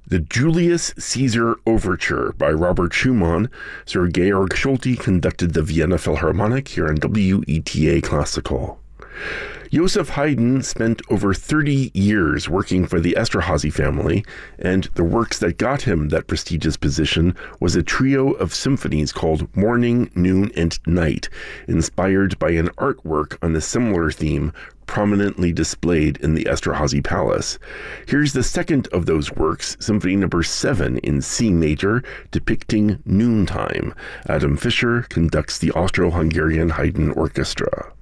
The Julius Caesar Overture by Robert Schumann. Sir Georg Solti conducted the Vienna Philharmonic here on WETA Classical. Joseph Haydn spent over 30 years working for the Esterházy family, and the works that got him that prestigious position was a trio of symphonies called Morning, Noon, and Night, inspired by an artwork on a similar theme prominently displayed in the Esterházy Palace. Here's the second of those works, Symphony No. 7 in C major, depicting noontime. Adam Fischer conducts the Austro-Hungarian Haydn Orchestra.